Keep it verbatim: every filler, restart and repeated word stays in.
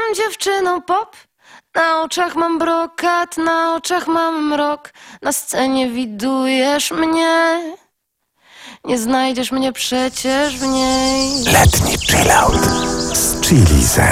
jestem dziewczyną pop. Na oczach mam brokat, na oczach mam mrok. Na scenie widujesz mnie. Nie znajdziesz mnie przecież w niej. Letni chillout z Chilize.